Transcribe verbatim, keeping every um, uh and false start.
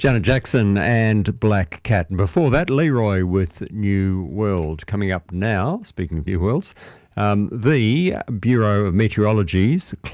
Janet Jackson and Black Cat. And before that, Leroy with New World. Coming up now, speaking of New Worlds, um, the Bureau of Meteorology's